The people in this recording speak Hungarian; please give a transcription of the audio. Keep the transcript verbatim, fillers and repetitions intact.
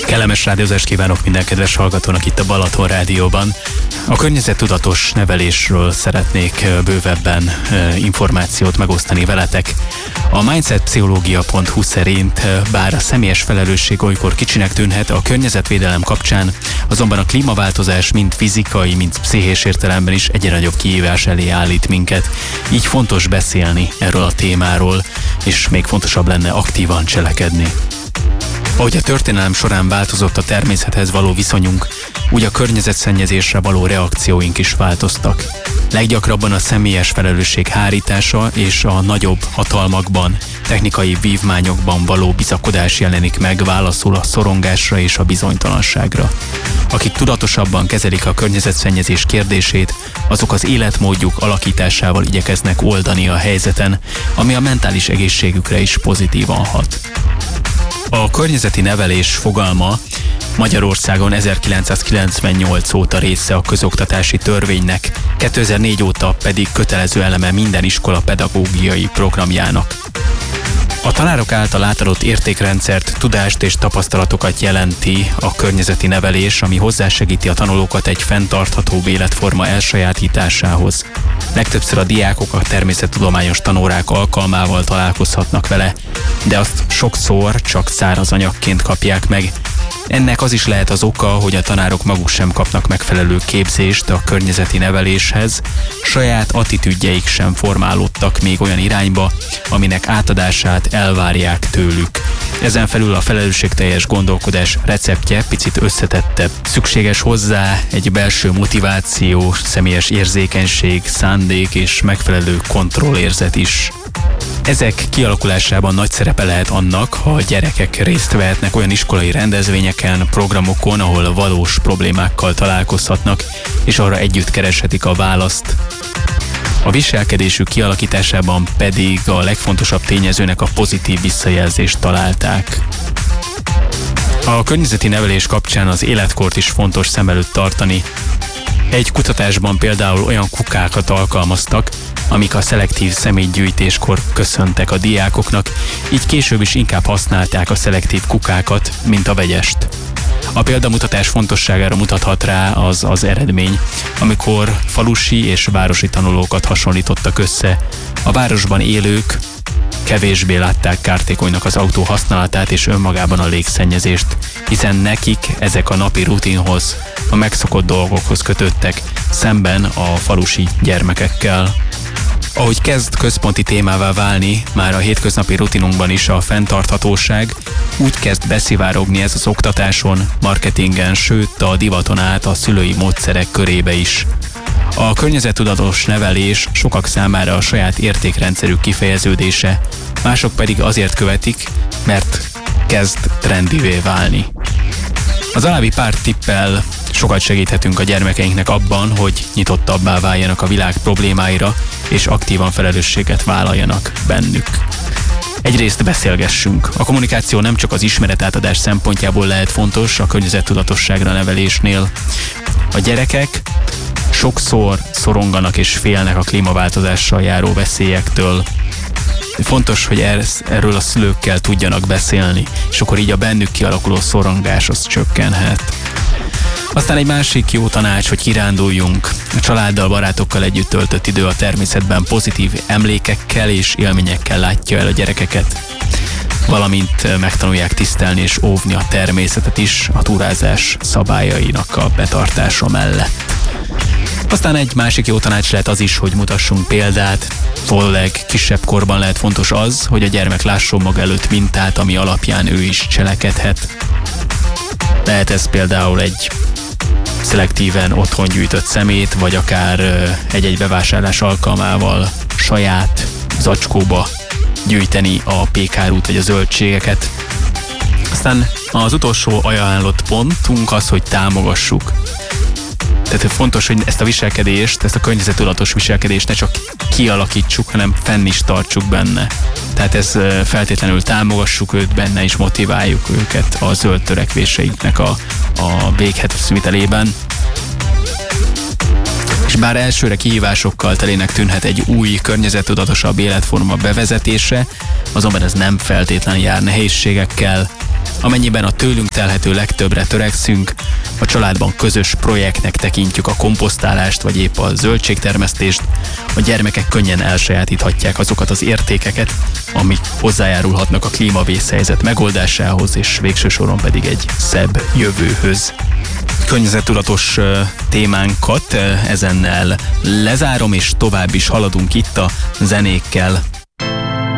Kellemes rádiózást kívánok minden kedves hallgatónak itt a Balaton Rádióban. A környezettudatos nevelésről szeretnék bővebben információt megosztani veletek. A mindsetpszichológia pont hu szerint, bár a személyes felelősség olykor kicsinek tűnhet, a környezetvédelem kapcsán azonban a klímaváltozás mind fizikai, mind pszichés értelemben is egyre nagyobb kihívás elé állít minket. Így fontos beszélni erről a témáról, és még fontosabb lenne aktívan cselekedni. Ahogy a történelem során változott a természethez való viszonyunk, úgy a környezetszennyezésre való reakcióink is változtak. Leggyakrabban a személyes felelősség hárítása és a nagyobb hatalmakban, technikai vívmányokban való bizakodás jelenik meg válaszul a szorongásra és a bizonytalanságra. Akik tudatosabban kezelik a környezetszennyezés kérdését, azok az életmódjuk alakításával igyekeznek oldani a helyzeten, ami a mentális egészségükre is pozitívan hat. A környezeti nevelés fogalma Magyarországon ezerkilencszázkilencvennyolc óta része a közoktatási törvénynek, kétezer-négy óta pedig kötelező eleme minden iskola pedagógiai programjának. A tanárok által átadott értékrendszert, tudást és tapasztalatokat jelenti a környezeti nevelés, ami hozzásegíti a tanulókat egy fenntarthatóbb életforma elsajátításához. Legtöbbször a diákok a természettudományos tanórák alkalmával találkozhatnak vele, de azt sokszor csak száraz anyagként kapják meg. Ennek az is lehet az oka, hogy a tanárok maguk sem kapnak megfelelő képzést a környezeti neveléshez, saját attitűdjeik sem formálódtak még olyan irányba, aminek átadását elvárják tőlük. Ezen felül a felelősségteljes gondolkodás receptje picit összetettebb. Szükséges hozzá egy belső motiváció, személyes érzékenység, szándék és megfelelő kontrollérzet is. Ezek kialakulásában nagy szerepe lehet annak, ha a gyerekek részt vehetnek olyan iskolai rendezvényeken, programokon, ahol valós problémákkal találkozhatnak, és arra együtt kereshetik a választ. A viselkedésük kialakításában pedig a legfontosabb tényezőnek a pozitív visszajelzést találták. A környezeti nevelés kapcsán az életkort is fontos szem előtt tartani. Egy kutatásban például olyan kukákat alkalmaztak, amik a szelektív szemétgyűjtéskor köszöntek a diákoknak, így később is inkább használták a szelektív kukákat, mint a vegyest. A példamutatás fontosságára mutathat rá az az eredmény, amikor falusi és városi tanulókat hasonlítottak össze. A városban élők kevésbé látták kártékonynak az autó használatát és önmagában a légszennyezést, hiszen nekik ezek a napi rutinhoz, a megszokott dolgokhoz kötöttek, szemben a falusi gyermekekkel. Ahogy kezd központi témává válni, már a hétköznapi rutinunkban is a fenntarthatóság, úgy kezd beszivárogni ez az oktatáson, marketingen, sőt a divaton át a szülői módszerek körébe is. A környezettudatos nevelés sokak számára a saját értékrendszerük kifejeződése, mások pedig azért követik, mert kezd trendivé válni. Az alábbi pár tippel sokat segíthetünk a gyermekeinknek abban, hogy nyitottabbá váljanak a világ problémáira, és aktívan felelősséget vállaljanak bennük. Egyrészt beszélgessünk. A kommunikáció nem csak az ismeretátadás szempontjából lehet fontos a környezettudatosságra nevelésnél. A gyerekek sokszor szoronganak és félnek a klímaváltozással járó veszélyektől. Fontos, hogy erről a szülőkkel tudjanak beszélni, és akkor így a bennük kialakuló szorongás az csökkenhet. Aztán egy másik jó tanács, hogy kiránduljunk. A családdal, barátokkal együtt töltött idő a természetben pozitív emlékekkel és élményekkel látja el a gyerekeket. Valamint megtanulják tisztelni és óvni a természetet is a túrázás szabályainak a betartása mellett. Aztán egy másik jó tanács lehet az is, hogy mutassunk példát. Főleg kisebb korban lehet fontos az, hogy a gyermek lásson maga előtt mintát, ami alapján ő is cselekedhet. Lehet ez például egy szelektíven otthon gyűjtött szemét, vagy akár egy-egy bevásárlás alkalmával saját zacskóba gyűjteni a pékárút vagy a zöldségeket. Aztán az utolsó ajánlott pontunk az, hogy támogassuk. Tehát fontos, hogy ezt a viselkedést, ezt a környezettudatos viselkedést ne csak kialakítsuk, hanem fenn is tartsuk benne. Tehát ez feltétlenül támogassuk őt benne, és motiváljuk őket a zöld törekvéseiknek a, a véghezvitelében. És bár elsőre kihívásokkal telének tűnhet egy új, környezettudatosabb életforma bevezetése, azonban ez nem feltétlenül jár nehézségekkel. Amennyiben a tőlünk telhető legtöbbre törekszünk, a családban közös projektnek tekintjük a komposztálást, vagy épp a zöldségtermesztést, a gyermekek könnyen elsajátíthatják azokat az értékeket, amik hozzájárulhatnak a klímavészhelyzet megoldásához, és végső soron pedig egy szebb jövőhöz. Környezettudatos témánkat ezennel lezárom, és tovább is haladunk itt a zenékkel.